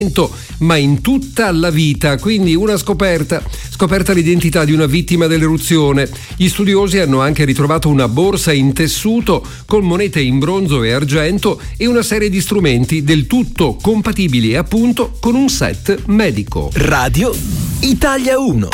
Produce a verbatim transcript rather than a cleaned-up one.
ma in tutta la vita, quindi una scoperta, scoperta l'identità di una vittima dell'eruzione. Gli studiosi hanno anche ritrovato una borsa in tessuto con monete in bronzo e argento e una serie di strumenti del tutto compatibili appunto con un set medico. Radio Italia uno.